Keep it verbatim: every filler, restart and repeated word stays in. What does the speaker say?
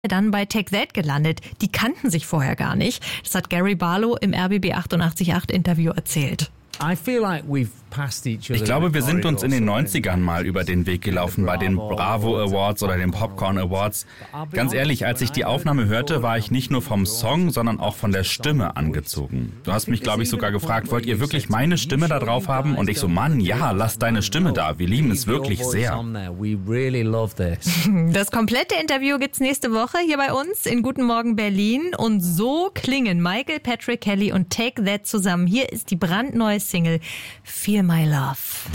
dann bei Take That gelandet. Die kannten sich vorher gar nicht. Das hat Gary Barlow im R B B achtundachtzig Komma acht Interview erzählt. Ich glaube, wir sind uns in den neunzigern mal über den Weg gelaufen bei den Bravo Awards oder den Popcorn Awards. Ganz ehrlich, als ich die Aufnahme hörte, war ich nicht nur vom Song, sondern auch von der Stimme angezogen. Du hast mich, glaube ich, sogar gefragt, wollt ihr wirklich meine Stimme da drauf haben? Und ich so, Mann, ja, lass deine Stimme da. Wir lieben es wirklich sehr. Das komplette Interview gibt's nächste Woche hier bei uns in Guten Morgen Berlin. Und so klingen Michael, Patrick Kelly und Take That zusammen. Hier ist die brandneue Single Feel My Love.